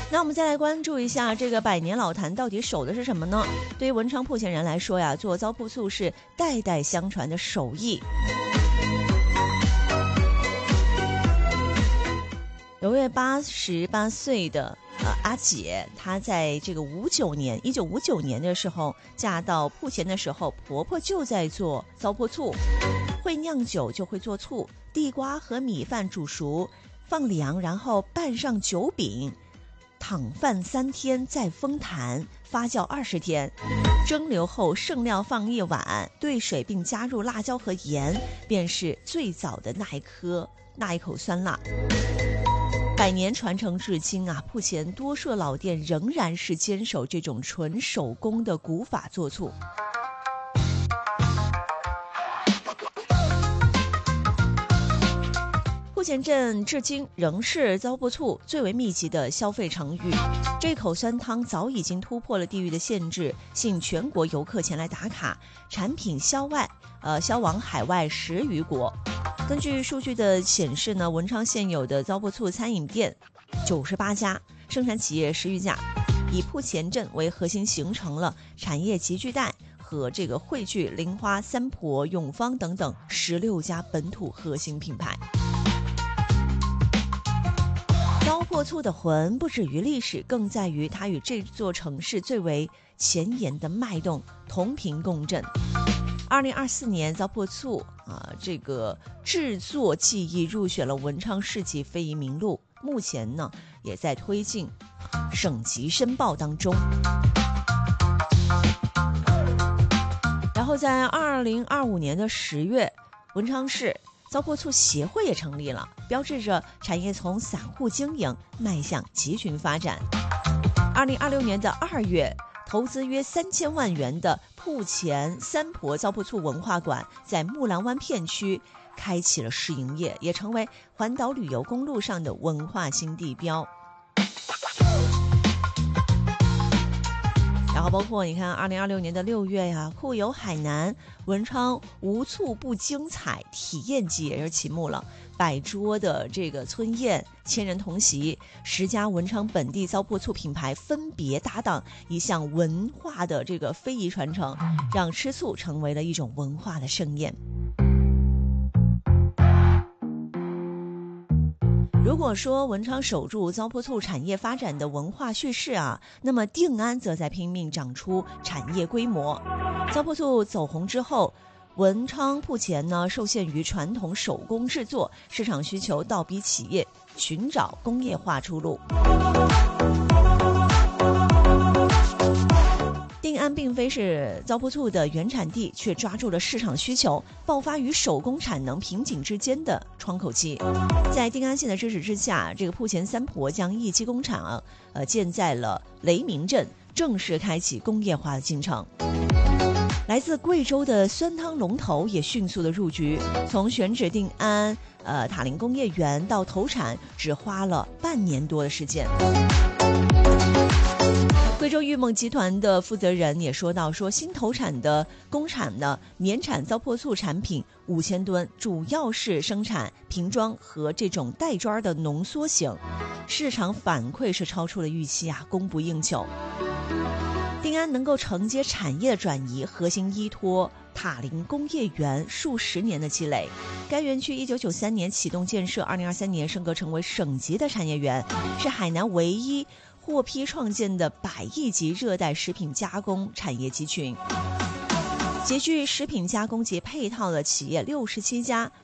那我们再来关注一下这个百年老坛到底守的是什么呢？对于文昌铺前人来说呀，做糟粕醋是代代相传的手艺。有位88岁的阿姐，她在这个1959年的时候嫁到铺前的时候，婆婆就在做糟粕醋，会酿酒就会做醋，地瓜和米饭煮熟放凉，然后拌上酒饼，躺饭3天，再封坛发酵20天，蒸馏后剩料放1碗，兑水并加入辣椒和盐，便是最早的那一口酸辣。100年传承至今啊，铺前多数老店仍然是坚守这种纯手工的古法做醋。铺前镇至今仍是糟粕醋最为密集的消费场域，这口酸汤早已经突破了地域的限制，吸引全国游客前来打卡，产品销往海外10余国。根据数据的显示呢，文昌现有的糟粕醋餐饮店98家，生产企业10余家，以铺前镇为核心，形成了产业集聚带和这个汇聚菱花、三婆、永芳等等16家本土核心品牌。糟粕醋的魂不止于历史，更在于它与这座城市最为前沿的脉动同频共振。2024年，糟粕醋这个制作技艺入选了文昌市级非遗名录，目前呢也在推进省级申报当中。然后在2025年的10月，文昌市糟粕醋协会也成立了，标志着产业从散户经营迈向集群发展。2026年的2月，投资约3000万元的铺前三婆糟粕醋文化馆在木兰湾片区开启了试营业，也成为环岛旅游公路上的文化新地标。然后包括你看2026年的6月呀，酷游海南，文昌无醋不精彩体验季也是启幕了，100桌的这个村宴，1000人同席，10家文昌本地糟粕醋品牌分别搭档一项文化的这个非遗传承，让吃醋成为了一种文化的盛宴。如果说文昌守住糟粕醋产业发展的文化叙事啊，那么定安则在拼命长出产业规模。糟粕醋走红之后，文昌铺前呢受限于传统手工制作，市场需求倒逼企业寻找工业化出路。定安并非是糟粕醋的原产地，却抓住了市场需求，爆发于手工产能瓶颈之间的窗口期。在定安县的支持之下，这个铺前三婆将一期工厂建在了雷鸣镇，正式开启工业化的进程。来自贵州的酸汤龙头也迅速的入局，从选址定安塔林工业园到投产，只花了半年多的时间。贵州裕梦集团的负责人也说到，新投产的工厂呢，年产糟粕醋产品5000吨，主要是生产瓶装和这种袋装的浓缩型，市场反馈是超出了预期啊，供不应求。定安能够承接产业的转移，核心依托塔林工业园数十年的积累。该园区1993年启动建设，2023年升格成为省级的产业园，是海南唯一获批创建的100亿级热带食品加工产业集群。极具食品加工及配套的企业67家，